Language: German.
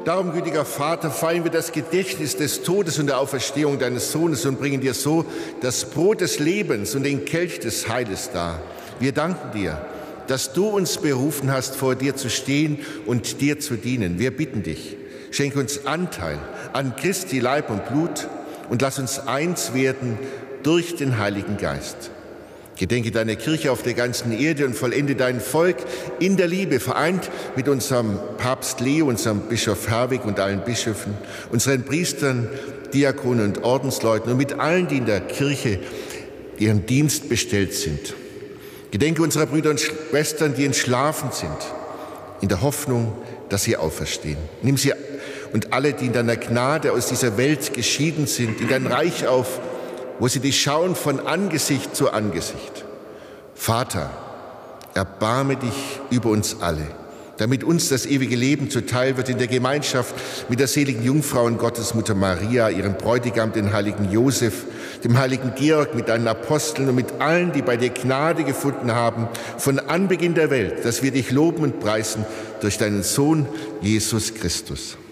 Darum, gütiger Vater, feiern wir das Gedächtnis des Todes und der Auferstehung deines Sohnes und bringen dir so das Brot des Lebens und den Kelch des Heiles dar. Wir danken dir, dass du uns berufen hast, vor dir zu stehen und dir zu dienen. Wir bitten dich, schenke uns Anteil an Christi Leib und Blut und lass uns eins werden durch den Heiligen Geist. Gedenke deiner Kirche auf der ganzen Erde und vollende dein Volk in der Liebe, vereint mit unserem Papst Leo, unserem Bischof Herwig und allen Bischöfen, unseren Priestern, Diakonen und Ordensleuten und mit allen, die in der Kirche ihren Dienst bestellt sind. Gedenke unserer Brüder und Schwestern, die entschlafen sind, in der Hoffnung, dass sie auferstehen. Nimm sie und alle, die in deiner Gnade aus dieser Welt geschieden sind, in dein Reich auf, wo sie dich schauen von Angesicht zu Angesicht. Vater, erbarme dich über uns alle, damit uns das ewige Leben zuteil wird in der Gemeinschaft mit der seligen Jungfrau und Gottesmutter Maria, ihrem Bräutigam, den heiligen Josef, dem heiligen Georg, mit deinen Aposteln und mit allen, die bei dir Gnade gefunden haben, von Anbeginn der Welt, dass wir dich loben und preisen durch deinen Sohn Jesus Christus.